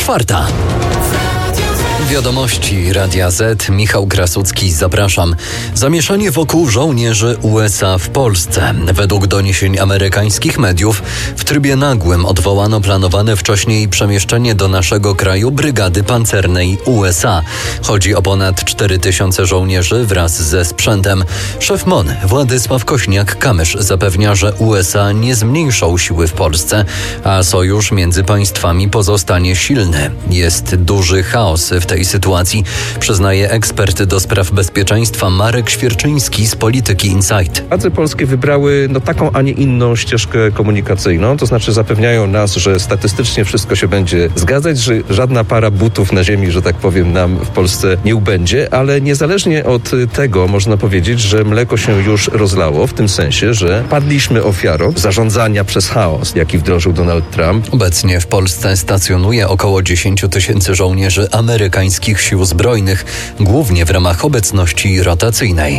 4:00. Wiadomości Radia Z. Michał Krasucki, zapraszam. Zamieszanie wokół żołnierzy USA w Polsce. Według doniesień amerykańskich mediów w trybie nagłym odwołano planowane wcześniej przemieszczenie do naszego kraju brygady pancernej USA. Chodzi o ponad 4000 żołnierzy wraz ze sprzętem. Szef MON Władysław Kośniak-Kamysz zapewnia, że USA nie zmniejszą siły w Polsce, a sojusz między państwami pozostanie silny. Jest duży chaos w tej sytuacji, przyznaje ekspert do spraw bezpieczeństwa Marek Świerczyński z Polityki Insight. Władze polskie wybrały taką, a nie inną ścieżkę komunikacyjną, to znaczy zapewniają nas, że statystycznie wszystko się będzie zgadzać, że żadna para butów na ziemi, że tak powiem, nam w Polsce nie ubędzie, ale niezależnie od tego można powiedzieć, że mleko się już rozlało, w tym sensie, że padliśmy ofiarą zarządzania przez chaos, jaki wdrożył Donald Trump. Obecnie w Polsce stacjonuje około 10 000 żołnierzy amerykańskich sił zbrojnych, głównie w ramach obecności rotacyjnej.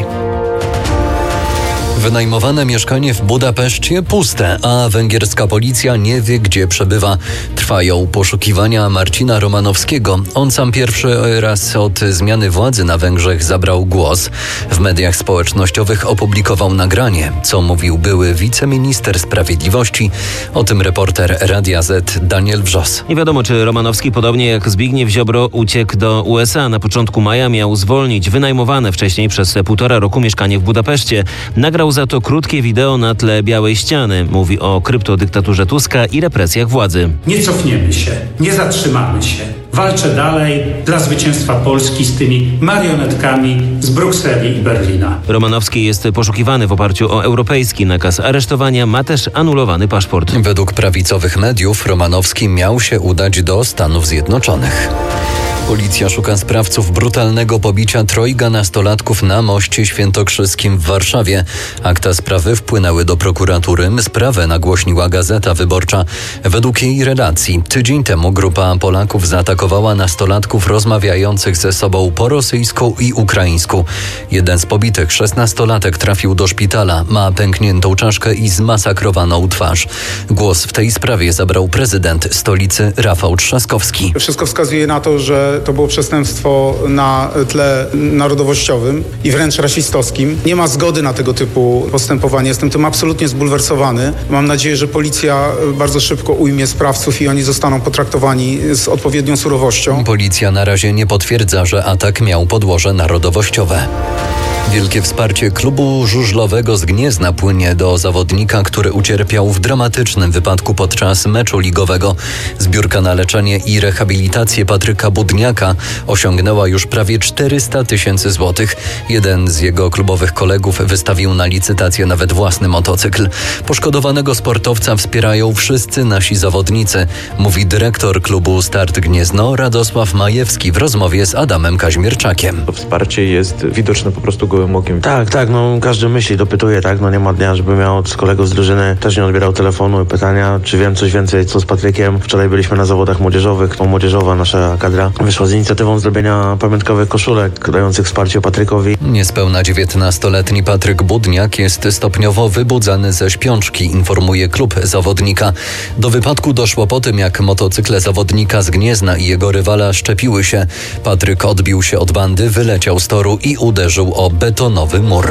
Wynajmowane mieszkanie w Budapeszcie puste, a węgierska policja nie wie, gdzie przebywa. Trwają poszukiwania Marcina Romanowskiego. On sam pierwszy raz od zmiany władzy na Węgrzech zabrał głos. W mediach społecznościowych opublikował nagranie, co mówił były wiceminister sprawiedliwości. O tym reporter Radia Z Daniel Wrzos. Nie wiadomo, czy Romanowski, podobnie jak Zbigniew Ziobro, uciekł do USA. Na początku maja miał zwolnić wynajmowane wcześniej przez 1,5 roku mieszkanie w Budapeszcie. Nagrał za to krótkie wideo na tle Białej Ściany. Mówi o kryptodyktaturze Tuska i represjach władzy. Nie cofniemy się, nie zatrzymamy się. Walczę dalej dla zwycięstwa Polski z tymi marionetkami z Brukseli i Berlina. Romanowski jest poszukiwany w oparciu o europejski nakaz aresztowania. Ma też anulowany paszport. Według prawicowych mediów Romanowski miał się udać do Stanów Zjednoczonych. Policja szuka sprawców brutalnego pobicia 3 nastolatków na moście świętokrzyskim w Warszawie. Akta sprawy wpłynęły do prokuratury. Sprawę nagłośniła Gazeta Wyborcza. Według jej relacji tydzień temu grupa Polaków zaatakowała nastolatków rozmawiających ze sobą po rosyjsku i ukraińsku. Jeden z pobitych 16-latek trafił do szpitala. Ma pękniętą czaszkę i zmasakrowaną twarz. Głos w tej sprawie zabrał prezydent stolicy Rafał Trzaskowski. Wszystko wskazuje na to, że to było przestępstwo na tle narodowościowym i wręcz rasistowskim. Nie ma zgody na tego typu postępowanie. Jestem tym absolutnie zbulwersowany. Mam nadzieję, że policja bardzo szybko ujmie sprawców i oni zostaną potraktowani z odpowiednią surowością. Policja na razie nie potwierdza, że atak miał podłoże narodowościowe. Wielkie wsparcie klubu żużlowego z Gniezna płynie do zawodnika, który ucierpiał w dramatycznym wypadku podczas meczu ligowego. Zbiórka na leczenie i rehabilitację Patryka Budniaka osiągnęła już prawie 400 000 złotych. Jeden z jego klubowych kolegów wystawił na licytację nawet własny motocykl. Poszkodowanego sportowca wspierają wszyscy nasi zawodnicy, mówi dyrektor klubu Start Gniezno Radosław Majewski w rozmowie z Adamem Kaźmierczakiem. To wsparcie jest widoczne po prostu gołym okiem. Tak, każdy myśli, dopytuje, nie ma dnia, żeby miał od kolegów z drużyny, też nie odbierał telefonu i pytania, czy wiem coś więcej, co z Patrykiem. Wczoraj byliśmy na zawodach młodzieżowych, młodzieżowa nasza kadra wyszła z inicjatywą zrobienia pamiątkowych koszulek dających wsparcie Patrykowi. Niespełna 19-letni Patryk Budniak jest stopniowo wybudzany ze śpiączki, informuje klub zawodnika. Do wypadku doszło po tym, jak motocykle zawodnika z Gniezna i jego rywala szczepiły się. Patryk odbił się od bandy, wyleciał z toru i uderzył o betonowy mur.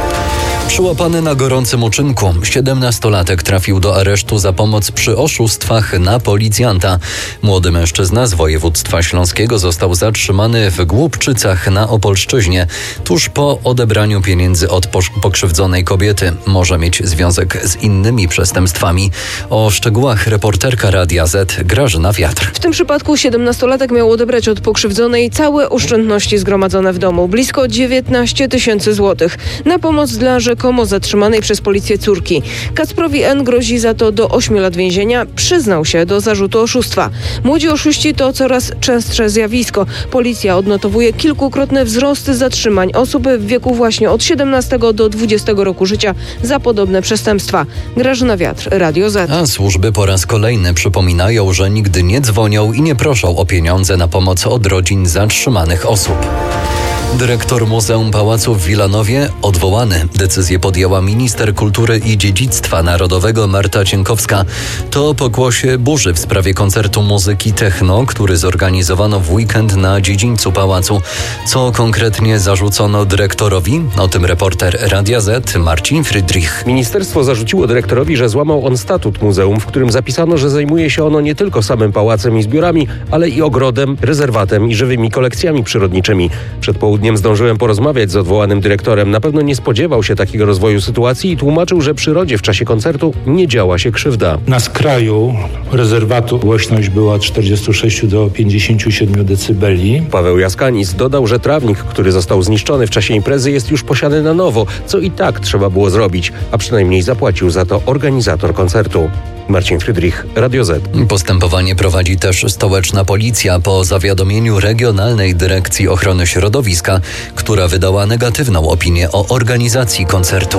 Przyłapany na gorącym uczynku, 17-latek trafił do aresztu za pomoc przy oszustwach na policjanta. Młody mężczyzna z województwa śląskiego został zatrzymany w Głubczycach na Opolszczyźnie tuż po odebraniu pieniędzy od pokrzywdzonej kobiety. Może mieć związek z innymi przestępstwami. O szczegółach reporterka Radia Z Grażyna Wiatr. W tym przypadku 17-latek miał odebrać od pokrzywdzonej całe oszczędności zgromadzone w domu. Blisko 19 000 złotych. Na pomoc dla rzekomo zatrzymanej przez policję córki. Kacprowi N. grozi za to do 8 lat więzienia. Przyznał się do zarzutu oszustwa. Młodzi oszuści to coraz częstsze zjawisko. Policja odnotowuje kilkukrotne wzrosty zatrzymań osób w wieku właśnie od 17 do 20 roku życia za podobne przestępstwa. Grażyna Wiatr, Radio Z. A służby po raz kolejny przypominają, że nigdy nie dzwonią i nie proszą o pieniądze na pomoc od rodzin zatrzymanych osób. Dyrektor Muzeum Pałacu w Wilanowie odwołany. Decyzję podjęła minister kultury i dziedzictwa narodowego Marta Cienkowska. To pokłosie burzy w sprawie koncertu muzyki techno, który zorganizowano w weekend na dziedzińcu pałacu. Co konkretnie zarzucono dyrektorowi? O tym reporter Radia Z Marcin Friedrich. Ministerstwo zarzuciło dyrektorowi, że złamał on statut muzeum, w którym zapisano, że zajmuje się ono nie tylko samym pałacem i zbiorami, ale i ogrodem, rezerwatem i żywymi kolekcjami przyrodniczymi. Przed południem zdążyłem porozmawiać z odwołanym dyrektorem. Na pewno nie spodziewał się takiego rozwoju sytuacji i tłumaczył, że przyrodzie w czasie koncertu nie działa się krzywda. Na skraju rezerwatu głośność była od 46 do 57 decybeli. Paweł Jaskanis dodał, że trawnik, który został zniszczony w czasie imprezy, jest już posiany na nowo, co i tak trzeba było zrobić, a przynajmniej zapłacił za to organizator koncertu. Marcin Friedrich, Radio Z. Postępowanie prowadzi też stołeczna policja po zawiadomieniu Regionalnej Dyrekcji Ochrony Środowiska, która wydała negatywną opinię o organizacji koncertu.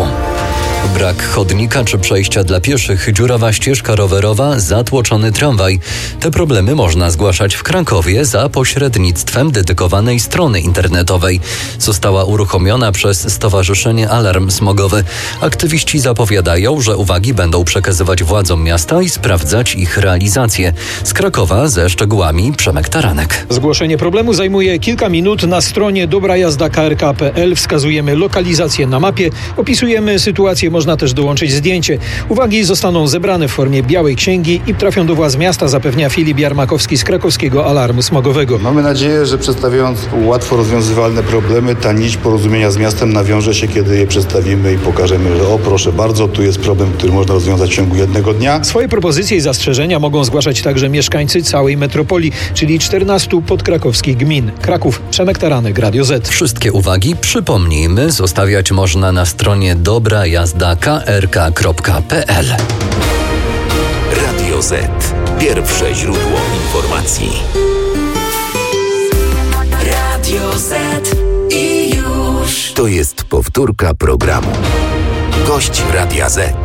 Brak chodnika czy przejścia dla pieszych, dziurawa ścieżka rowerowa, zatłoczony tramwaj. Te problemy można zgłaszać w Krakowie za pośrednictwem dedykowanej strony internetowej. Została uruchomiona przez Stowarzyszenie Alarm Smogowy. Aktywiści zapowiadają, że uwagi będą przekazywać władzom miasta i sprawdzać ich realizację. Z Krakowa ze szczegółami Przemek Taranek. Zgłoszenie problemu zajmuje kilka minut. Na stronie dobrajazda.krk.pl wskazujemy lokalizację na mapie, opisujemy sytuację, można też dołączyć zdjęcie. Uwagi zostaną zebrane w formie białej księgi i trafią do władz miasta, zapewnia Filip Jarmakowski z krakowskiego Alarmu Smogowego. Mamy nadzieję, że przedstawiając łatwo rozwiązywalne problemy, ta nić porozumienia z miastem nawiąże się, kiedy je przedstawimy i pokażemy, że o proszę bardzo, tu jest problem, który można rozwiązać w ciągu jednego dnia. Swoje propozycje i zastrzeżenia mogą zgłaszać także mieszkańcy całej metropolii, czyli 14 podkrakowskich gmin. Kraków, Przemek Taranek, Radio Z. Wszystkie uwagi, przypomnijmy, zostawiać można na stronie dobrajazda.krk.pl. Radio Z. Pierwsze źródło informacji. Radio Z i już. To jest powtórka programu. Gość Radia Z.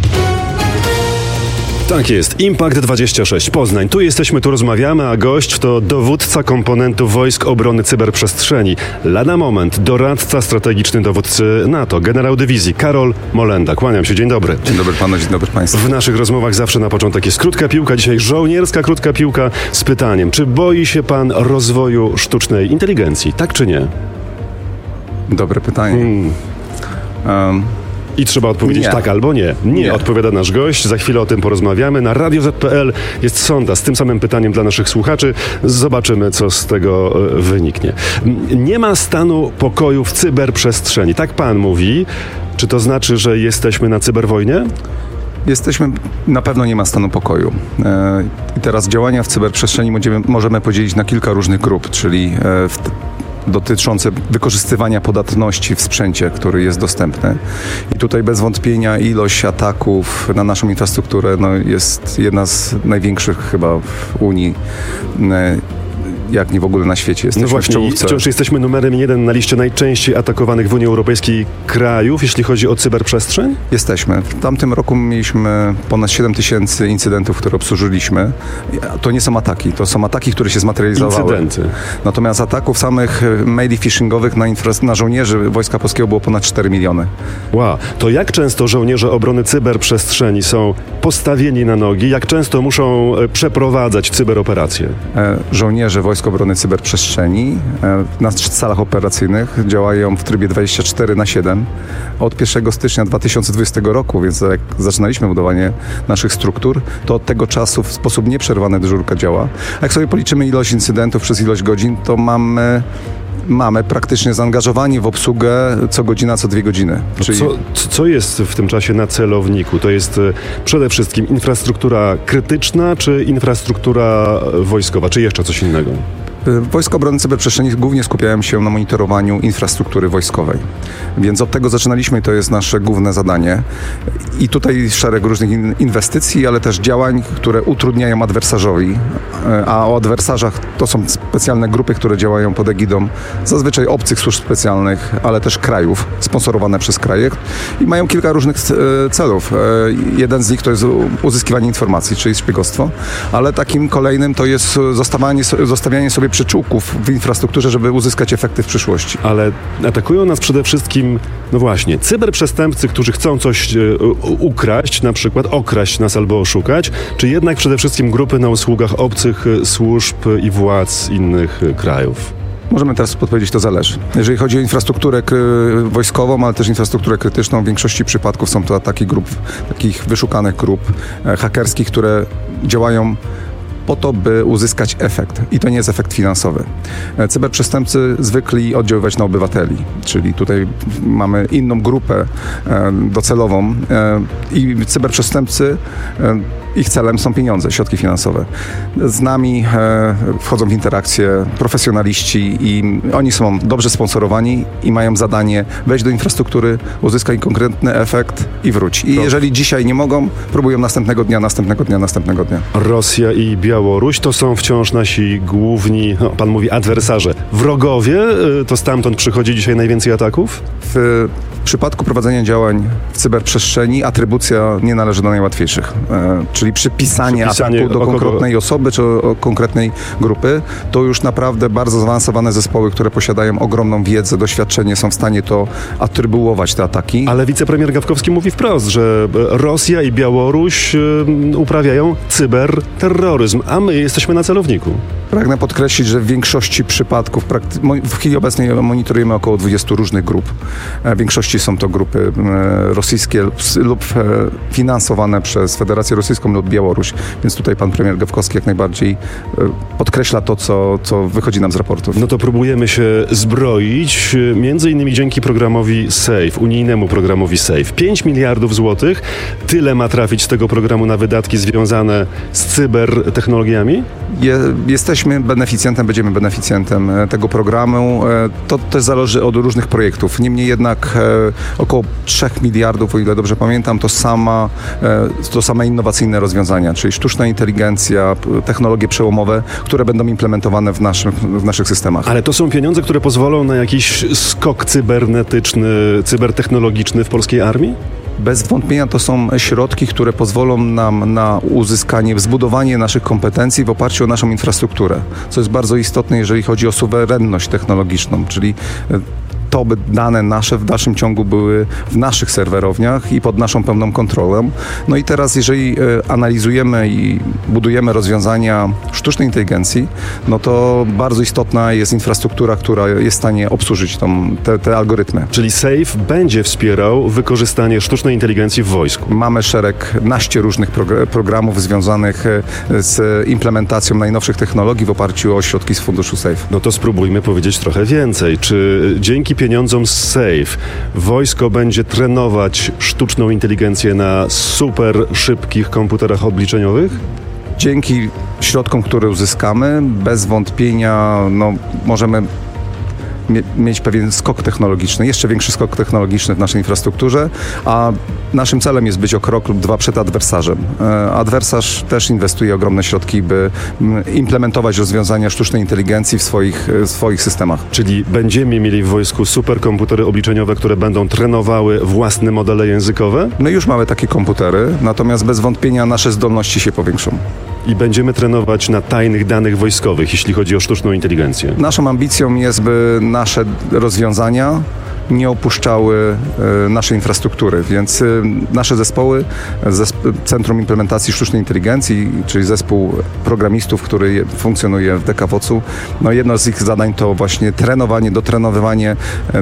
Tak jest, Impact 26 Poznań. Tu jesteśmy, tu rozmawiamy, a gość to dowódca komponentów Wojsk Obrony Cyberprzestrzeni. Lada moment, doradca strategiczny dowódcy NATO, generał dywizji Karol Molenda. Kłaniam się, dzień dobry. Dzień dobry panu, dzień dobry państwu. W naszych rozmowach zawsze na początek jest krótka piłka, dzisiaj żołnierska krótka piłka z pytaniem, czy boi się pan rozwoju sztucznej inteligencji, tak czy nie? Dobre pytanie. I trzeba odpowiedzieć tak albo nie. Nie, odpowiada nasz gość. Za chwilę o tym porozmawiamy. Na radioz.pl jest sonda z tym samym pytaniem dla naszych słuchaczy. Zobaczymy, co z tego wyniknie. Nie ma stanu pokoju w cyberprzestrzeni. Tak pan mówi. Czy to znaczy, że jesteśmy na cyberwojnie? Na pewno nie ma stanu pokoju. I teraz działania w cyberprzestrzeni możemy podzielić na kilka różnych grup, czyli dotyczące wykorzystywania podatności w sprzęcie, który jest dostępny. I tutaj bez wątpienia ilość ataków na naszą infrastrukturę jest jedna z największych chyba w Unii, jak nie w ogóle na świecie. Jesteśmy no właśnie, wciąż jesteśmy numerem 1 na liście najczęściej atakowanych w Unii Europejskiej krajów, jeśli chodzi o cyberprzestrzeń? Jesteśmy. W tamtym roku mieliśmy ponad 7 000 incydentów, które obsłużyliśmy. To nie są ataki, to są ataki, które się zmaterializowały. Incydenty. Natomiast ataków samych maili phishingowych na żołnierzy Wojska Polskiego było ponad 4 miliony. Wow. To jak często żołnierze obrony cyberprzestrzeni są postawieni na nogi? Jak często muszą przeprowadzać cyberoperacje? Żołnierze Wojsk Obrony Cyberprzestrzeni na salach operacyjnych działają w trybie 24/7 od 1 stycznia 2020 roku, więc jak zaczynaliśmy budowanie naszych struktur, to od tego czasu w sposób nieprzerwany dyżurka działa. A jak sobie policzymy ilość incydentów przez ilość godzin, to mamy praktycznie zaangażowanie w obsługę co godzina, co 2 godziny. Czyli... Co jest w tym czasie na celowniku? To jest przede wszystkim infrastruktura krytyczna, czy infrastruktura wojskowa, czy jeszcze coś innego? Wojska Obrony Cyberprzestrzeni głównie skupiają się na monitorowaniu infrastruktury wojskowej. Więc od tego zaczynaliśmy i to jest nasze główne zadanie. I tutaj szereg różnych inwestycji, ale też działań, które utrudniają adwersarzowi, a o adwersarzach to są specjalne grupy, które działają pod egidą zazwyczaj obcych służb specjalnych, ale też krajów, sponsorowane przez kraje i mają kilka różnych celów. Jeden z nich to jest uzyskiwanie informacji, czyli szpiegostwo, ale takim kolejnym to jest zostawianie sobie przyczółków w infrastrukturze, żeby uzyskać efekty w przyszłości. Ale atakują nas przede wszystkim, no właśnie, cyberprzestępcy, którzy chcą coś ukraść, na przykład okraść nas albo oszukać, czy jednak przede wszystkim grupy na usługach obcych służb i władz innych krajów? Możemy teraz podpowiedzieć, to zależy. Jeżeli chodzi o infrastrukturę wojskową, ale też infrastrukturę krytyczną, w większości przypadków są to ataki grup, takich wyszukanych grup hakerskich, które działają po to, by uzyskać efekt. I to nie jest efekt finansowy. Cyberprzestępcy zwykli oddziaływać na obywateli, czyli tutaj mamy inną grupę docelową i cyberprzestępcy, ich celem są pieniądze, środki finansowe. Z nami wchodzą w interakcje profesjonaliści i oni są dobrze sponsorowani i mają zadanie wejść do infrastruktury, uzyskać konkretny efekt i wróć. I jeżeli dzisiaj nie mogą, próbują następnego dnia. Rosja i Białoruś to są wciąż nasi główni, pan mówi adwersarze, wrogowie? To stamtąd przychodzi dzisiaj najwięcej ataków? W przypadku prowadzenia działań w cyberprzestrzeni atrybucja nie należy do najłatwiejszych. Czyli przypisanie ataku do konkretnej osoby czy konkretnej grupy, to już naprawdę bardzo zaawansowane zespoły, które posiadają ogromną wiedzę, doświadczenie, są w stanie to atrybuować, te ataki. Ale wicepremier Gawkowski mówi wprost, że Rosja i Białoruś uprawiają cyberterroryzm, a my jesteśmy na celowniku. Pragnę podkreślić, że w większości przypadków, w chwili obecnej monitorujemy około 20 różnych grup. W większości są to grupy rosyjskie lub finansowane przez Federację Rosyjską lub Białoruś, więc tutaj pan premier Gawkowski jak najbardziej podkreśla to, co wychodzi nam z raportów. No to próbujemy się zbroić, między innymi dzięki programowi SAFE, unijnemu programowi SAFE. 5 miliardów złotych, tyle ma trafić z tego programu na wydatki związane z cybertechnologiami? Jesteśmy beneficjentem, będziemy beneficjentem tego programu. To też zależy od różnych projektów. Niemniej jednak około 3 miliardów, o ile dobrze pamiętam, to same innowacyjne rozwiązania, czyli sztuczna inteligencja, technologie przełomowe, które będą implementowane w naszych systemach. Ale to są pieniądze, które pozwolą na jakiś skok cybernetyczny, cybertechnologiczny w polskiej armii? Bez wątpienia to są środki, które pozwolą nam na uzyskanie, zbudowanie naszych kompetencji w oparciu o naszą infrastrukturę, co jest bardzo istotne, jeżeli chodzi o suwerenność technologiczną, czyli to, by dane nasze w dalszym ciągu były w naszych serwerowniach i pod naszą pełną kontrolą. No i teraz, jeżeli analizujemy i budujemy rozwiązania sztucznej inteligencji, no to bardzo istotna jest infrastruktura, która jest w stanie obsłużyć te algorytmy. Czyli SAFE będzie wspierał wykorzystanie sztucznej inteligencji w wojsku. Mamy naście różnych programów związanych z implementacją najnowszych technologii w oparciu o środki z funduszu SAFE. No to spróbujmy powiedzieć trochę więcej. Czy dzięki pieniądzom z SAFE wojsko będzie trenować sztuczną inteligencję na super szybkich komputerach obliczeniowych? Dzięki środkom, które uzyskamy, bez wątpienia możemy mieć pewien skok technologiczny, jeszcze większy skok technologiczny w naszej infrastrukturze, a naszym celem jest być o krok lub dwa przed adwersarzem. Adwersarz też inwestuje ogromne środki, by implementować rozwiązania sztucznej inteligencji w swoich systemach. Czyli będziemy mieli w wojsku superkomputery obliczeniowe, które będą trenowały własne modele językowe? My już mamy takie komputery, natomiast bez wątpienia nasze zdolności się powiększą. I będziemy trenować na tajnych danych wojskowych, jeśli chodzi o sztuczną inteligencję. Naszą ambicją jest, by nasze rozwiązania nie opuszczały naszej infrastruktury, więc nasze zespoły, Centrum Implementacji Sztucznej Inteligencji, czyli zespół programistów, który funkcjonuje w DKWOC-u, jedno z ich zadań to właśnie dotrenowywanie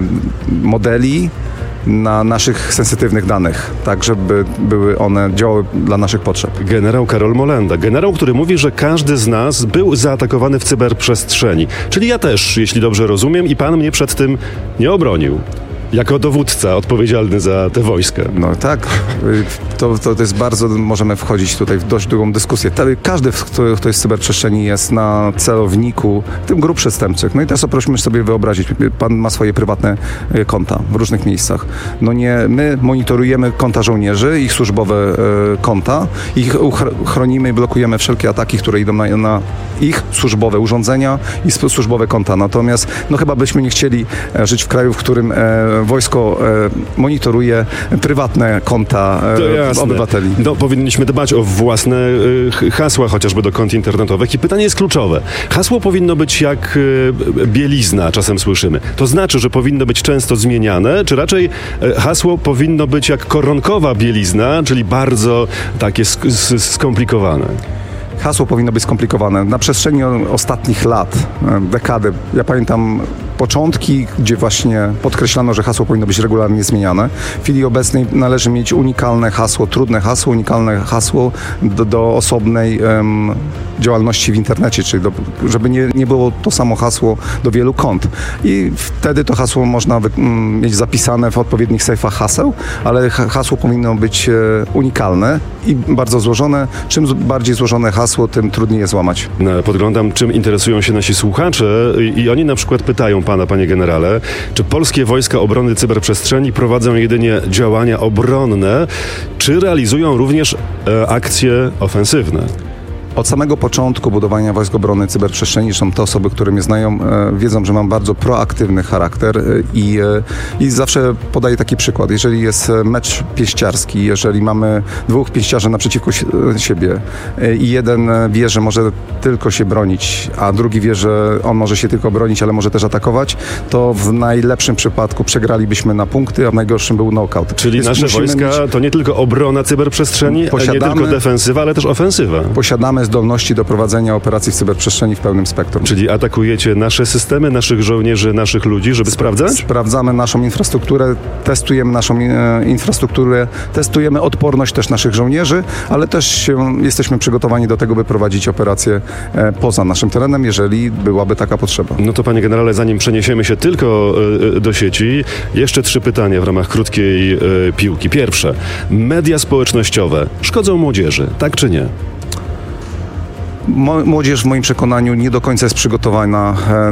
modeli na naszych sensytywnych danych, tak żeby były one działały dla naszych potrzeb. Generał Karol Molenda, generał, który mówi, że każdy z nas był zaatakowany w cyberprzestrzeni. Czyli ja też, jeśli dobrze rozumiem, i pan mnie przed tym nie obronił. Jako dowódca odpowiedzialny za te wojska. No tak, to jest bardzo, możemy wchodzić tutaj w dość długą dyskusję. Każdy, kto jest w cyberprzestrzeni, jest na celowniku, tym grup przestępczych. No i teraz prośmy sobie wyobrazić, pan ma swoje prywatne konta w różnych miejscach. No nie, my monitorujemy konta żołnierzy, ich służbowe konta, ich chronimy i blokujemy wszelkie ataki, które idą na ich służbowe urządzenia i służbowe konta. Natomiast no chyba byśmy nie chcieli żyć w kraju, w którym wojsko monitoruje prywatne konta obywateli. No, powinniśmy dbać o własne hasła, chociażby do kont internetowych. I pytanie jest kluczowe. Hasło powinno być jak bielizna, czasem słyszymy. To znaczy, że powinno być często zmieniane, czy raczej hasło powinno być jak koronkowa bielizna, czyli bardzo takie skomplikowane? Hasło powinno być skomplikowane. Na przestrzeni ostatnich lat, dekady, ja pamiętam początki, gdzie właśnie podkreślano, że hasło powinno być regularnie zmieniane. W chwili obecnej należy mieć unikalne hasło, trudne hasło, unikalne hasło do osobnej działalności w internecie, czyli żeby nie było to samo hasło do wielu kont. I wtedy to hasło można mieć zapisane w odpowiednich sejfach haseł, ale hasło powinno być unikalne i bardzo złożone. Czym bardziej złożone hasło, tym trudniej je złamać. Podglądam, czym interesują się nasi słuchacze i oni na przykład pytają pana, panie generale, czy polskie wojska obrony cyberprzestrzeni prowadzą jedynie działania obronne, czy realizują również akcje ofensywne? Od samego początku budowania Wojsk Obrony Cyberprzestrzeni, zresztą te osoby, które mnie znają, wiedzą, że mam bardzo proaktywny charakter i zawsze podaję taki przykład. Jeżeli jest mecz pięściarski, jeżeli mamy dwóch pięściarzy naprzeciwko siebie i jeden wie, że może tylko się bronić, a drugi wie, że on może się tylko bronić, ale może też atakować, to w najlepszym przypadku przegralibyśmy na punkty, a w najgorszym był knockout. Czyli nasze wojska to nie tylko obrona cyberprzestrzeni, nie tylko defensywa, ale też ofensywa. Posiadamy zdolności do prowadzenia operacji w cyberprzestrzeni w pełnym spektrum. Czyli atakujecie nasze systemy, naszych żołnierzy, naszych ludzi, żeby sprawdzać? Sprawdzamy naszą infrastrukturę, testujemy naszą infrastrukturę, testujemy odporność też naszych żołnierzy, ale też jesteśmy przygotowani do tego, by prowadzić operacje poza naszym terenem, jeżeli byłaby taka potrzeba. No to panie generale, zanim przeniesiemy się tylko do sieci, jeszcze 3 pytania w ramach krótkiej piłki. Pierwsze, media społecznościowe szkodzą młodzieży, tak czy nie? Młodzież w moim przekonaniu nie do końca jest przygotowana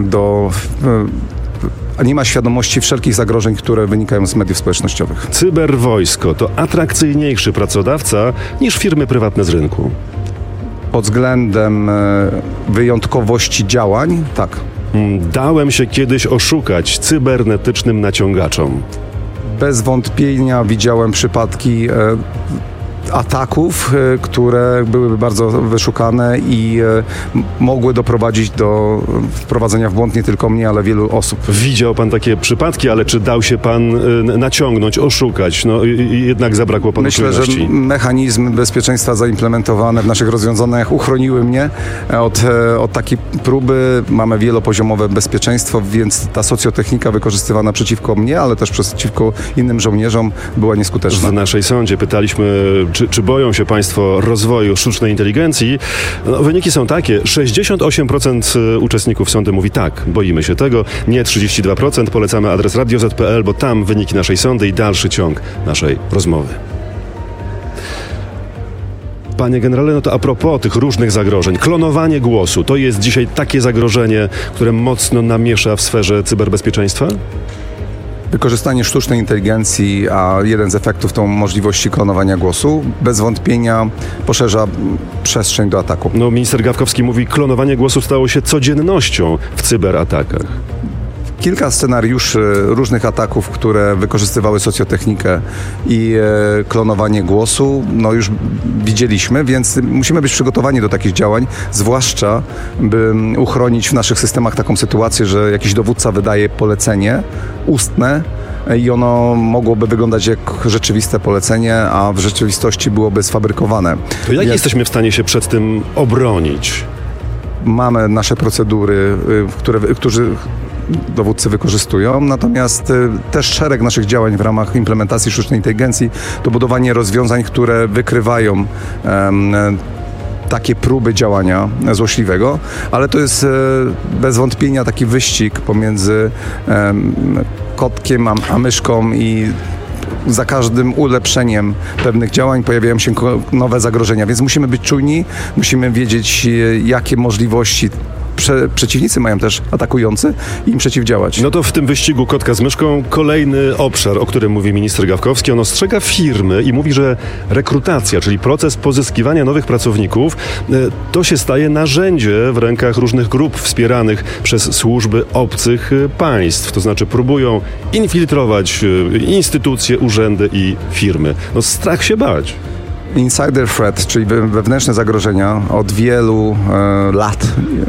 nie ma świadomości wszelkich zagrożeń, które wynikają z mediów społecznościowych. Cyberwojsko to atrakcyjniejszy pracodawca niż firmy prywatne z rynku? Pod względem wyjątkowości działań, tak. Dałem się kiedyś oszukać cybernetycznym naciągaczom. Bez wątpienia widziałem przypadki ataków, które byłyby bardzo wyszukane i mogły doprowadzić do wprowadzenia w błąd nie tylko mnie, ale wielu osób. Widział pan takie przypadki, ale czy dał się pan naciągnąć, oszukać? No jednak zabrakło panu czujności. Myślę, że mechanizmy bezpieczeństwa zaimplementowane w naszych rozwiązaniach uchroniły mnie od takiej próby. Mamy wielopoziomowe bezpieczeństwo, więc ta socjotechnika wykorzystywana przeciwko mnie, ale też przeciwko innym żołnierzom była nieskuteczna. W naszej sądzie pytaliśmy, czy boją się państwo rozwoju sztucznej inteligencji? No, wyniki są takie. 68% uczestników sądu mówi tak, boimy się tego. Nie 32%. Polecamy adres radio.z.pl, bo tam wyniki naszej sądy i dalszy ciąg naszej rozmowy. Panie generale, no to a propos tych różnych zagrożeń. Klonowanie głosu to jest dzisiaj takie zagrożenie, które mocno namiesza w sferze cyberbezpieczeństwa? Wykorzystanie sztucznej inteligencji, a jeden z efektów to możliwości klonowania głosu, bez wątpienia poszerza przestrzeń do ataku. No, minister Gawkowski mówi, klonowanie głosu stało się codziennością w cyberatakach. Kilka scenariuszy różnych ataków, które wykorzystywały socjotechnikę i klonowanie głosu, no już widzieliśmy, więc musimy być przygotowani do takich działań, zwłaszcza by uchronić w naszych systemach taką sytuację, że jakiś dowódca wydaje polecenie ustne i ono mogłoby wyglądać jak rzeczywiste polecenie, a w rzeczywistości byłoby sfabrykowane. To jak jesteśmy w stanie się przed tym obronić? Mamy nasze procedury, którzy dowódcy wykorzystują, natomiast też szereg naszych działań w ramach implementacji sztucznej inteligencji to budowanie rozwiązań, które wykrywają takie próby działania złośliwego, ale to jest bez wątpienia taki wyścig pomiędzy kotkiem a myszką i za każdym ulepszeniem pewnych działań pojawiają się nowe zagrożenia, więc musimy być czujni, musimy wiedzieć, jakie możliwości przeciwnicy mają też atakujący i im przeciwdziałać. No to w tym wyścigu kotka z myszką kolejny obszar, o którym mówi minister Gawkowski. On ostrzega firmy i mówi, że rekrutacja, czyli proces pozyskiwania nowych pracowników, to się staje narzędzie w rękach różnych grup wspieranych przez służby obcych państw. To znaczy próbują infiltrować instytucje, urzędy i firmy. No strach się bać. Insider threat, czyli wewnętrzne zagrożenia, od wielu lat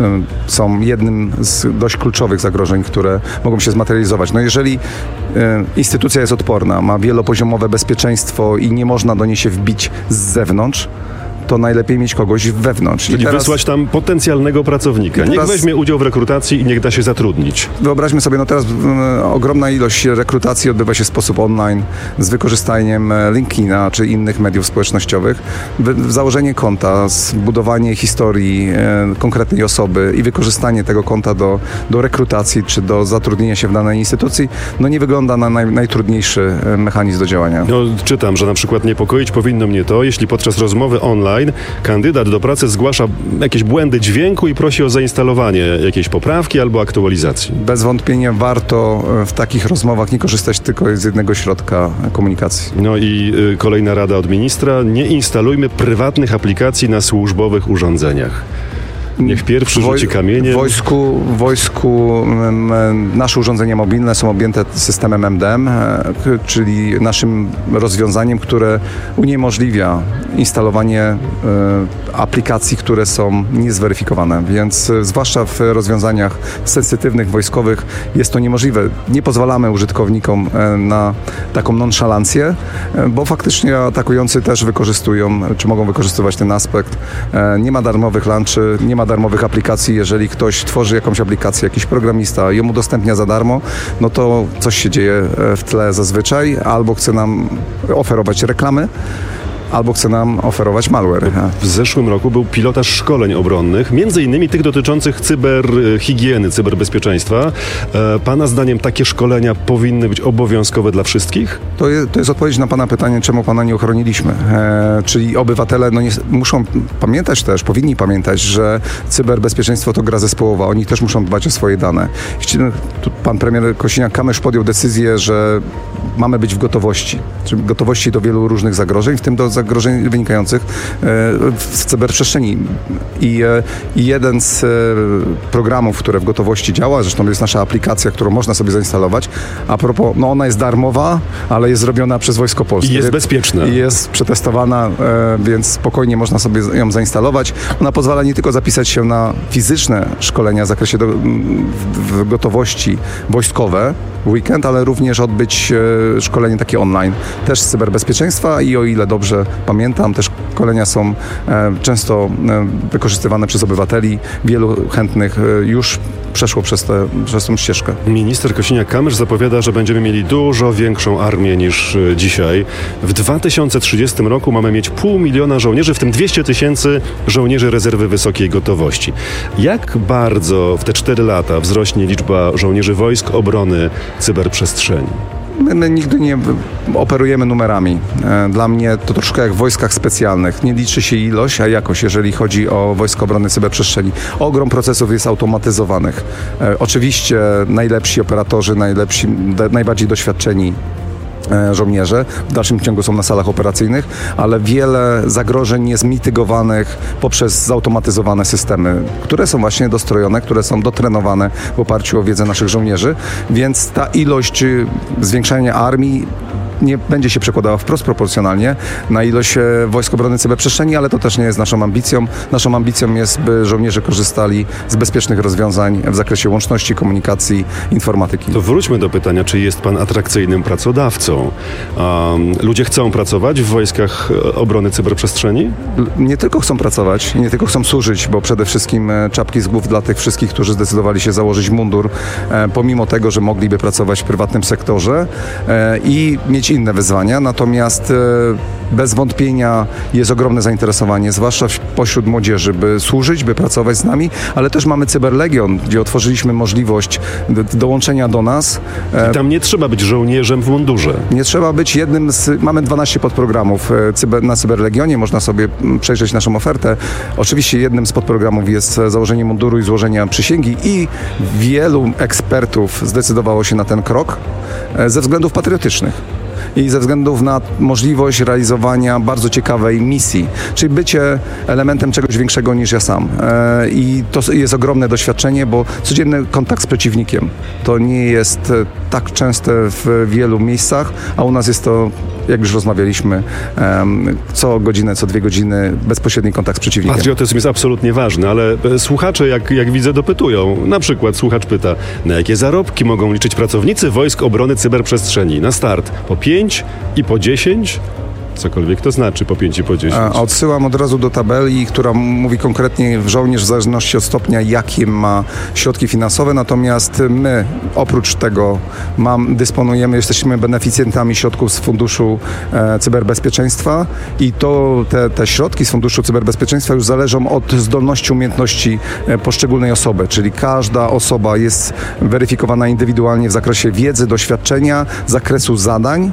są jednym z dość kluczowych zagrożeń, które mogą się zmaterializować. No jeżeli instytucja jest odporna, ma wielopoziomowe bezpieczeństwo i nie można do niej się wbić z zewnątrz, to najlepiej mieć kogoś wewnątrz. Czyli wysłać tam potencjalnego pracownika. Niech weźmie udział w rekrutacji i niech da się zatrudnić. Wyobraźmy sobie, no teraz ogromna ilość rekrutacji odbywa się w sposób online z wykorzystaniem LinkedIna czy innych mediów społecznościowych. Założenie konta, zbudowanie historii konkretnej osoby i wykorzystanie tego konta do rekrutacji czy do zatrudnienia się w danej instytucji, no nie wygląda na najtrudniejszy mechanizm do działania. No, czytam, że na przykład niepokoić powinno mnie to, jeśli podczas rozmowy online kandydat do pracy zgłasza jakieś błędy dźwięku i prosi o zainstalowanie jakiejś poprawki albo aktualizacji. Bez wątpienia warto w takich rozmowach nie korzystać tylko z jednego środka komunikacji. No i kolejna rada od ministra: nie instalujmy prywatnych aplikacji na służbowych urządzeniach. Niech pierwszy rzuci kamieniem. W wojsku nasze urządzenia mobilne są objęte systemem MDM, czyli naszym rozwiązaniem, które uniemożliwia instalowanie aplikacji, które są niezweryfikowane. Więc zwłaszcza w rozwiązaniach sensytywnych, wojskowych jest to niemożliwe. Nie pozwalamy użytkownikom na taką nonszalancję, bo faktycznie atakujący też wykorzystują, czy mogą wykorzystywać ten aspekt. Nie ma darmowych launchy, nie ma darmowych aplikacji. Jeżeli ktoś tworzy jakąś aplikację, jakiś programista ją udostępnia za darmo, no to coś się dzieje w tle zazwyczaj. Albo chce nam oferować reklamy, albo chce nam oferować malware. W zeszłym roku był pilotaż szkoleń obronnych, między innymi tych dotyczących cyberhigieny, cyberbezpieczeństwa. Pana zdaniem takie szkolenia powinny być obowiązkowe dla wszystkich? To jest odpowiedź na pana pytanie, czemu pana nie ochroniliśmy. Czyli obywatele muszą pamiętać też, powinni pamiętać, że cyberbezpieczeństwo to gra zespołowa. Oni też muszą dbać o swoje dane. Tu pan premier Kosiniak-Kamysz podjął decyzję, że mamy być w gotowości. Czyli gotowości do wielu różnych zagrożeń, w tym do zagrożeń wynikających w cyberprzestrzeni. I jeden z programów, które w gotowości działa, zresztą jest nasza aplikacja, którą można sobie zainstalować. A propos, no ona jest darmowa, ale jest zrobiona przez Wojsko Polskie. I jest bezpieczna. I jest przetestowana, więc spokojnie można sobie ją zainstalować. Ona pozwala nie tylko zapisać się na fizyczne szkolenia w zakresie w gotowości wojskowe w weekend, ale również odbyć szkolenie takie online. Też z cyberbezpieczeństwa i o ile dobrze pamiętam, te szkolenia są często wykorzystywane przez obywateli. Wielu chętnych już przeszło przez tą ścieżkę. Minister Kosiniak-Kamysz zapowiada, że będziemy mieli dużo większą armię niż dzisiaj. W 2030 roku mamy mieć 500 000 żołnierzy, w tym 200 000 żołnierzy rezerwy wysokiej gotowości. Jak bardzo w te 4 lata wzrośnie liczba żołnierzy wojsk obrony cyberprzestrzeni? My nigdy nie operujemy numerami. Dla mnie to troszkę jak w wojskach specjalnych. Nie liczy się ilość, a jakość, jeżeli chodzi o Wojsko Obrony Cyberprzestrzeni. Ogrom procesów jest automatyzowanych. Oczywiście najlepsi operatorzy, najbardziej doświadczeni żołnierze w dalszym ciągu są na salach operacyjnych, ale wiele zagrożeń jest mitygowanych poprzez zautomatyzowane systemy, które są właśnie dostrojone, które są dotrenowane w oparciu o wiedzę naszych żołnierzy, więc ta ilość zwiększania armii nie będzie się przekładała wprost proporcjonalnie na ilość Wojsk Obrony Cyberprzestrzeni, ale to też nie jest naszą ambicją. Naszą ambicją jest, by żołnierze korzystali z bezpiecznych rozwiązań w zakresie łączności, komunikacji, informatyki. To wróćmy do pytania, czy jest pan atrakcyjnym pracodawcą? Ludzie chcą pracować w Wojskach Obrony Cyberprzestrzeni? Nie tylko chcą pracować, nie tylko chcą służyć, bo przede wszystkim czapki z głów dla tych wszystkich, którzy zdecydowali się założyć mundur, pomimo tego, że mogliby pracować w prywatnym sektorze i mieć być inne wyzwania, natomiast bez wątpienia jest ogromne zainteresowanie, zwłaszcza pośród młodzieży, by służyć, by pracować z nami, ale też mamy Cyberlegion, gdzie otworzyliśmy możliwość dołączenia do nas. I tam nie trzeba być żołnierzem w mundurze. Nie trzeba być jednym mamy 12 podprogramów na Cyberlegionie, można sobie przejrzeć naszą ofertę. Oczywiście jednym z podprogramów jest założenie munduru i złożenie przysięgi i wielu ekspertów zdecydowało się na ten krok ze względów patriotycznych i ze względów na możliwość realizowania bardzo ciekawej misji, czyli bycie elementem czegoś większego niż ja sam. I to jest ogromne doświadczenie, bo codzienny kontakt z przeciwnikiem to nie jest tak częste w wielu miejscach, a u nas jest to, jak już rozmawialiśmy, co godzinę, co 2 godziny bezpośredni kontakt z przeciwnikiem. Patriotyzm jest absolutnie ważny, ale słuchacze, jak widzę, dopytują. Na przykład słuchacz pyta, na jakie zarobki mogą liczyć pracownicy Wojsk Obrony Cyberprzestrzeni? Na start po 5 i po 10? Cokolwiek to znaczy po 5 i po 10. Odsyłam od razu do tabeli, która mówi konkretnie żołnierz w zależności od stopnia, jakie ma środki finansowe, natomiast my oprócz tego jesteśmy beneficjentami środków z Funduszu Cyberbezpieczeństwa i te środki z Funduszu Cyberbezpieczeństwa już zależą od zdolności, umiejętności poszczególnej osoby, czyli każda osoba jest weryfikowana indywidualnie w zakresie wiedzy, doświadczenia, zakresu zadań.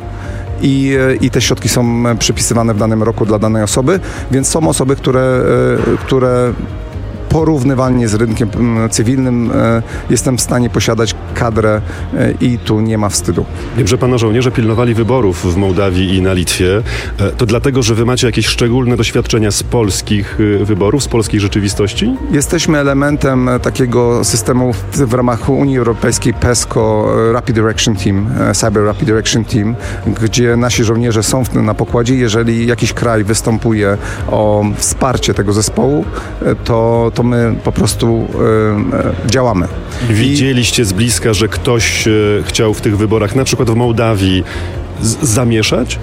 I te środki są przypisywane w danym roku dla danej osoby, więc są osoby, które porównywalnie z rynkiem cywilnym jestem w stanie posiadać kadrę i tu nie ma wstydu. Wiem, że pana żołnierze pilnowali wyborów w Mołdawii i na Litwie. To dlatego, że wy macie jakieś szczególne doświadczenia z polskich wyborów, z polskiej rzeczywistości? Jesteśmy elementem takiego systemu w ramach Unii Europejskiej PESCO Rapid Direction Team, Cyber Rapid Direction Team, gdzie nasi żołnierze są na pokładzie. Jeżeli jakiś kraj występuje o wsparcie tego zespołu, to my po prostu działamy. Widzieliście z bliska, że ktoś chciał w tych wyborach, na przykład w Mołdawii, zamieszać?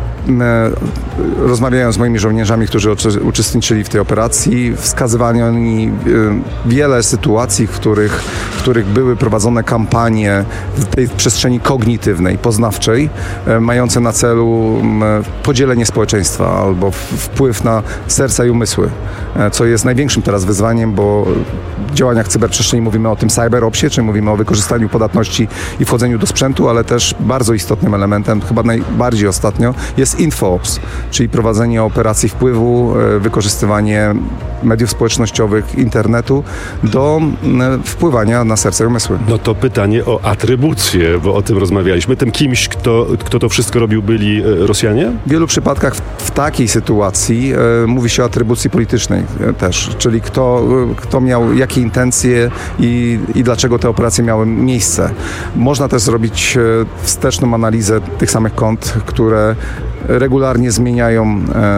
Rozmawiając z moimi żołnierzami, którzy uczestniczyli w tej operacji, wskazywano mi wiele sytuacji, w których były prowadzone kampanie w tej przestrzeni kognitywnej, poznawczej, mające na celu podzielenie społeczeństwa albo wpływ na serca i umysły, co jest największym teraz wyzwaniem, bo w działaniach cyberprzestrzeni mówimy o tym cyberopsie, czyli mówimy o wykorzystaniu podatności i wchodzeniu do sprzętu, ale też bardzo istotnym elementem, chyba najbardziej ostatnio, jest infoops, czyli prowadzenie operacji wpływu, wykorzystywanie mediów społecznościowych, internetu do wpływania na serce i umysły. No to pytanie o atrybucję, bo o tym rozmawialiśmy. Tym kimś, kto to wszystko robił, byli Rosjanie? W wielu przypadkach w takiej sytuacji mówi się o atrybucji politycznej też, czyli kto miał jakie intencje i dlaczego te operacje miały miejsce. Można też zrobić wsteczną analizę tych samych kont, które regularnie zmieniają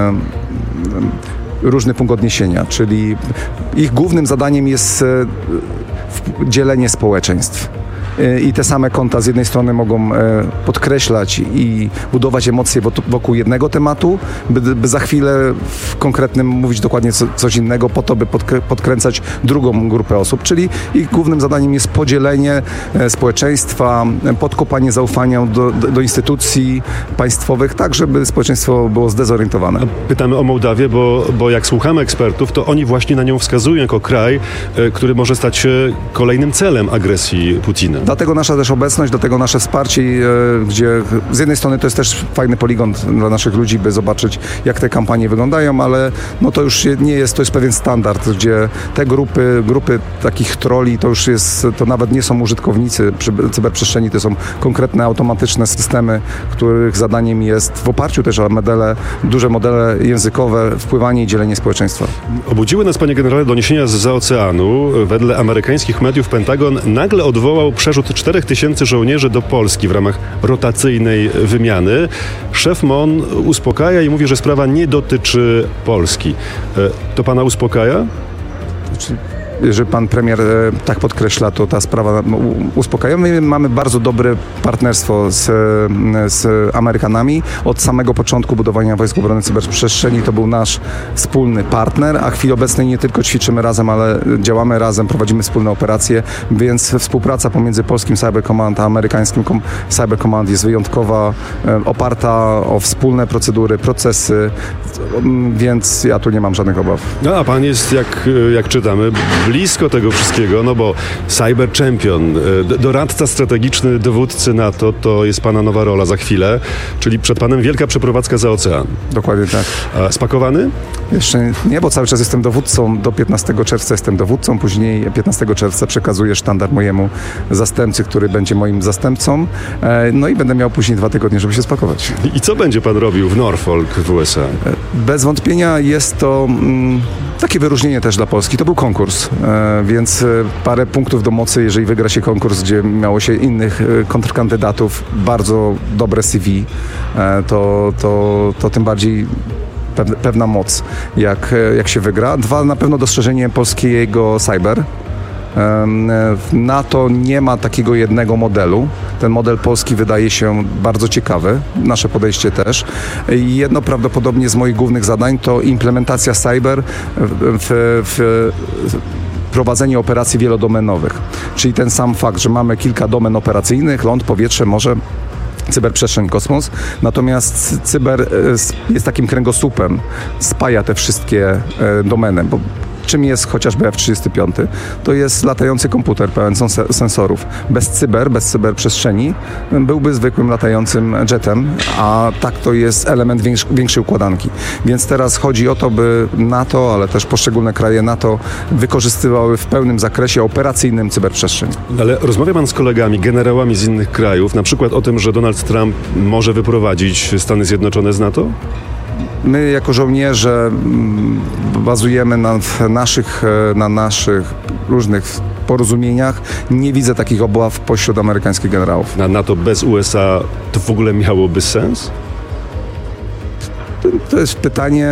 różny punkt odniesienia, czyli ich głównym zadaniem jest dzielenie społeczeństw. I te same konta z jednej strony mogą podkreślać i budować emocje wokół jednego tematu, by za chwilę w konkretnym mówić dokładnie coś innego po to, by podkręcać drugą grupę osób. Czyli ich głównym zadaniem jest podzielenie społeczeństwa, podkopanie zaufania do instytucji państwowych, tak żeby społeczeństwo było zdezorientowane. Pytamy o Mołdawię, bo jak słuchamy ekspertów, to oni właśnie na nią wskazują jako kraj, który może stać się kolejnym celem agresji Putina. Dlatego nasza też obecność, dlatego nasze wsparcie, gdzie z jednej strony to jest też fajny poligon dla naszych ludzi, by zobaczyć, jak te kampanie wyglądają, ale no to już nie jest, to jest pewien standard, gdzie te grupy takich troli to nawet nie są użytkownicy cyberprzestrzeni, to są konkretne automatyczne systemy, których zadaniem jest w oparciu też o duże modele językowe, wpływanie i dzielenie społeczeństwa. Obudziły nas, panie generale, doniesienia zza oceanu. Wedle amerykańskich mediów Pentagon nagle odwołał przerzut 4000 żołnierzy do Polski w ramach rotacyjnej wymiany. Szef MON uspokaja i mówi, że sprawa nie dotyczy Polski. To pana uspokaja? jeżeli pan premier tak podkreśla, to ta sprawa uspokaja. My mamy bardzo dobre partnerstwo z Amerykanami. Od samego początku budowania Wojsk Obrony Cyberprzestrzeni to był nasz wspólny partner, a w chwili obecnej nie tylko ćwiczymy razem, ale działamy razem, prowadzimy wspólne operacje, więc współpraca pomiędzy polskim Cyber Command a amerykańskim Cyber Command jest wyjątkowa, oparta o wspólne procedury, procesy, więc ja tu nie mam żadnych obaw. No a pan jest, jak czytamy, blisko tego wszystkiego, no bo Cyber Champion, doradca strategiczny dowódcy NATO, to jest pana nowa rola za chwilę, czyli przed panem wielka przeprowadzka za ocean. Dokładnie tak. A spakowany? Jeszcze nie, bo cały czas jestem dowódcą. Do 15 czerwca jestem dowódcą, później 15 czerwca przekazuję sztandar mojemu zastępcy, który będzie moim zastępcą, no i będę miał później 2 tygodnie, żeby się spakować. I co będzie pan robił w Norfolk w USA? Bez wątpienia jest to takie wyróżnienie też dla Polski. To był konkurs, więc parę punktów do mocy, jeżeli wygra się konkurs, gdzie miało się innych kontrkandydatów, bardzo dobre CV, to tym bardziej pewna moc, jak się wygra. 2, na pewno dostrzeżenie polskiego cyber. W NATO nie ma takiego jednego modelu. Ten model polski wydaje się bardzo ciekawy, nasze podejście też. Jedno prawdopodobnie z moich głównych zadań to implementacja cyber w prowadzenie operacji wielodomenowych. Czyli ten sam fakt, że mamy kilka domen operacyjnych, ląd, powietrze, morze, cyberprzestrzeń, kosmos. Natomiast cyber jest takim kręgosłupem, spaja te wszystkie domeny, bo czym jest chociażby F-35? To jest latający komputer pełen sensorów. Bez cyberprzestrzeni byłby zwykłym latającym jetem, a tak to jest element większej układanki. Więc teraz chodzi o to, by NATO, ale też poszczególne kraje NATO wykorzystywały w pełnym zakresie operacyjnym cyberprzestrzeń. Ale rozmawia pan z kolegami, generałami z innych krajów, na przykład o tym, że Donald Trump może wyprowadzić Stany Zjednoczone z NATO? My jako żołnierze bazujemy na naszych różnych porozumieniach. Nie widzę takich obaw pośród amerykańskich generałów. Na NATO bez USA to w ogóle miałoby sens? To jest pytanie...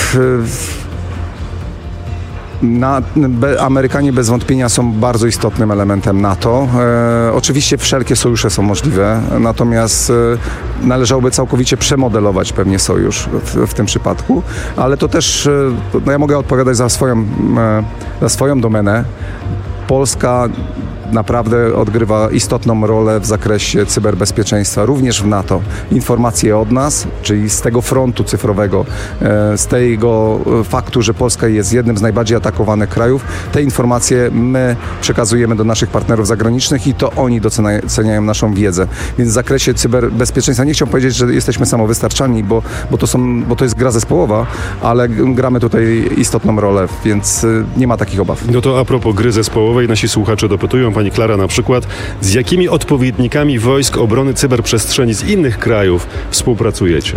Amerykanie bez wątpienia są bardzo istotnym elementem NATO. Oczywiście wszelkie sojusze są możliwe, natomiast należałoby całkowicie przemodelować pewnie sojusz w tym przypadku, ale to też, ja mogę odpowiadać za swoją domenę. Polska naprawdę odgrywa istotną rolę w zakresie cyberbezpieczeństwa, również w NATO. Informacje od nas, czyli z tego frontu cyfrowego, z tego faktu, że Polska jest jednym z najbardziej atakowanych krajów, te informacje my przekazujemy do naszych partnerów zagranicznych i to oni doceniają naszą wiedzę. Więc w zakresie cyberbezpieczeństwa nie chciałbym powiedzieć, że jesteśmy samowystarczalni, bo to jest gra zespołowa, ale gramy tutaj istotną rolę, więc nie ma takich obaw. No to a propos gry zespołowej, nasi słuchacze dopytują, pani Klara na przykład, z jakimi odpowiednikami Wojsk Obrony Cyberprzestrzeni z innych krajów współpracujecie?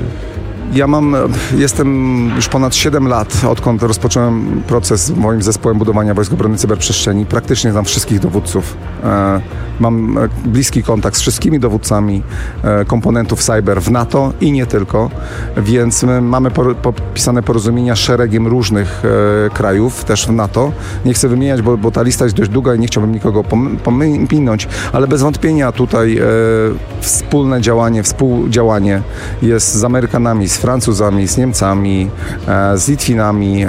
Jestem już ponad 7 lat, odkąd rozpocząłem proces z moim zespołem budowania Wojsk Obrony Cyberprzestrzeni. Praktycznie znam wszystkich dowódców. Mam bliski kontakt z wszystkimi dowódcami komponentów cyber w NATO i nie tylko, więc mamy podpisane porozumienia z szeregiem różnych krajów, też w NATO. Nie chcę wymieniać, bo ta lista jest dość długa i nie chciałbym nikogo pominąć, ale bez wątpienia tutaj wspólne działanie, współdziałanie jest z Amerykanami, z Francuzami, z Niemcami, z Litwinami,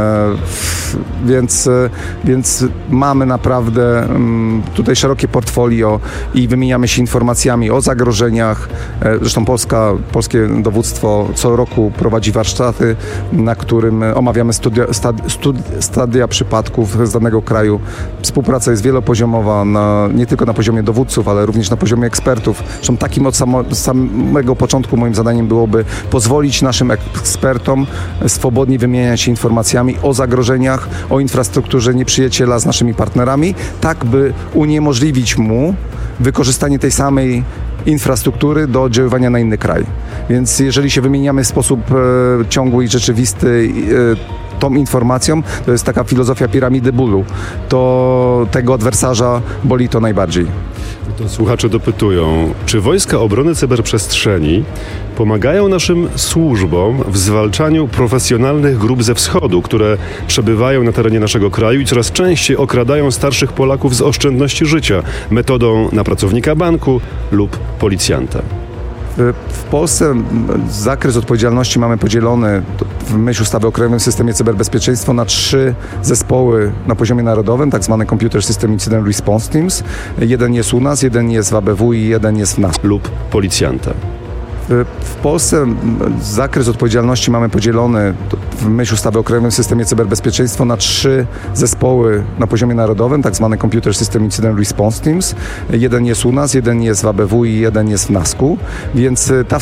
więc mamy naprawdę tutaj szerokie portfolio i wymieniamy się informacjami o zagrożeniach. Zresztą polskie dowództwo co roku prowadzi warsztaty, na którym omawiamy stadia przypadków z danego kraju. Współpraca jest wielopoziomowa, nie tylko na poziomie dowódców, ale również na poziomie ekspertów. Zresztą takim od samego początku moim zadaniem byłoby pozwolić naszym ekspertom swobodnie wymieniać się informacjami o zagrożeniach, o infrastrukturze nieprzyjaciela z naszymi partnerami, tak by uniemożliwić mu wykorzystanie tej samej infrastruktury do oddziaływania na inny kraj. Więc jeżeli się wymieniamy w sposób ciągły i rzeczywisty tą informacją, to jest taka filozofia piramidy bólu, to tego adwersarza boli to najbardziej. To słuchacze dopytują, czy Wojska Obrony Cyberprzestrzeni pomagają naszym służbom w zwalczaniu profesjonalnych grup ze wschodu, które przebywają na terenie naszego kraju i coraz częściej okradają starszych Polaków z oszczędności życia metodą na pracownika banku lub policjanta? W Polsce zakres odpowiedzialności mamy podzielony w myśl ustawy o Krajowym Systemie Cyberbezpieczeństwa na 3 zespoły na poziomie narodowym, tak zwany Computer System Incident Response Teams. Jeden jest u nas, jeden jest w ABW i jeden jest w nas. Lub policjanta. W Polsce zakres odpowiedzialności mamy podzielony w myśl ustawy o Krajowym Systemie Cyberbezpieczeństwa na 3 zespoły na poziomie narodowym, tak zwany Computer System Incident Response Teams. Jeden jest u nas, jeden jest w ABW i jeden jest w NASK-u, więc ta